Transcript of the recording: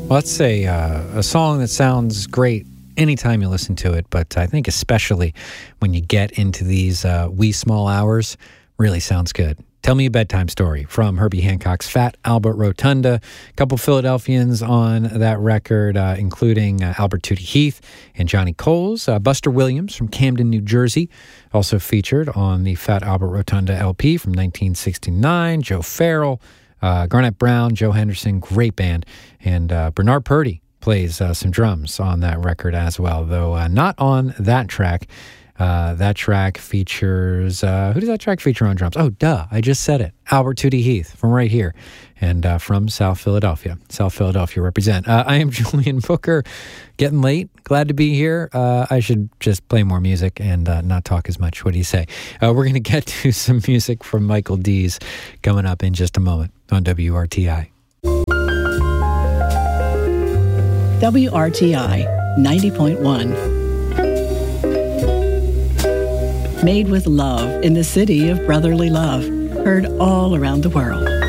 Well, that's a song that sounds great anytime you listen to it, but I think especially when you get into these wee small hours, really sounds good. Tell Me a Bedtime Story from Herbie Hancock's Fat Albert Rotunda. A couple Philadelphians on that record, including Albert Tootie Heath and Johnny Coles. Buster Williams from Camden, New Jersey, also featured on the Fat Albert Rotunda LP from 1969. Joe Farrell, Garnett Brown, Joe Henderson, great band. And Bernard Purdie plays some drums on that record as well, though not on that track. That track features, who does that track feature on drums? Oh, duh, I just said it. Albert Tootie Heath from right here and from South Philadelphia. South Philadelphia represent. I am Julian Booker, getting late. Glad to be here. I should just play more music and not talk as much. What do you say? We're going to get to some music from Michael Dees coming up in just a moment on WRTI. WRTI 90.1. Made with love in the city of brotherly love. Heard all around the world.